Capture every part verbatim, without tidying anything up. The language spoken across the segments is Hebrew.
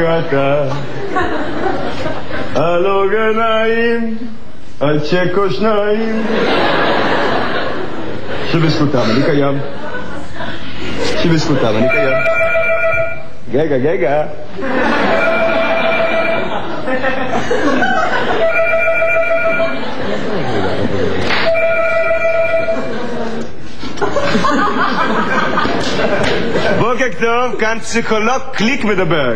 ככה על אורגניים, על צ'קו שניים שבזכותם אני קיים, שבזכותם אני קיים. גגה גגה בוקר טוב, כאן פסיכולוג קליק מדבר.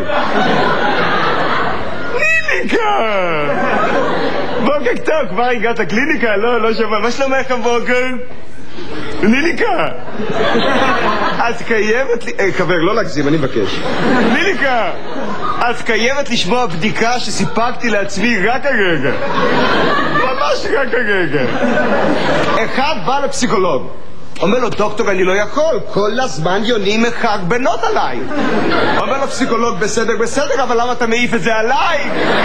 ניליקה! בוקר טוב, כבר הגעת קליניקה? לא, לא שומע. מה שלומך הבוקר? ניליקה! את קיימת... חבר, לא להגזים, אני מבקש. ניליקה! את קיימת לשמוע בדיקה שסיפקתי לעצמי רק הרגע. ממש רק הרגע. אחד בא לפסיכולוג. אומר לו, דוקטור, אני לא יכול, כל הזמן יונים מרחק בנות עליי. אומר לו פסיכולוג, בסדר, בסדר, אבל למה אתה מעיף את זה עליי?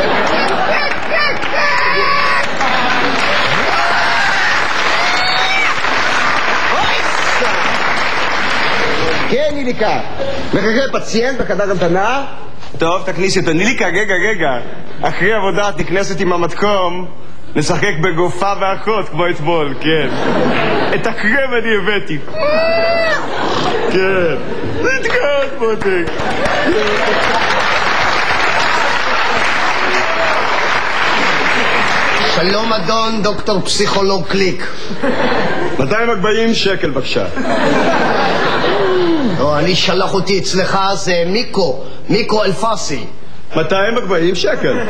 כן, ניליקה. מחכה פציינט בחדר המתנה? טוב, תכניס אותו. ניליקה, רגע, רגע. אחרי עבודה את נכנסת עם המתקום, נשחק בגופה ואחות כמו אתמול, כן. את הקרם אני הבאתי. כן. נתקעת, מותק. שלום אדון דוקטור פסיכולוג קליק. מאתיים וארבעים שקל בבקשה. לא, אני שלח אותי אצלך, זה מיקו, מיקו אלפסי. מאתיים וארבעים שקל.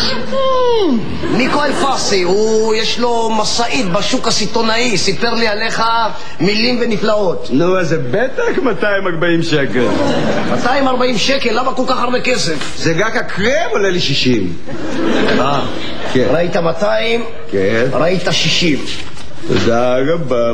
מיקו אלפסי, הוא יש לו מסעית בשוק הסיטונאי, סיפר לי עליך מילים ונפלאות. נו, אז זה בטח מאתיים וארבעים שקל. מאתיים וארבעים שקל? למה כל כך הרבה כסף? זה רק הקרם עולה לי שישים. אה, כן. ראית מאתיים? כן. ראית שישים. תודה רבה.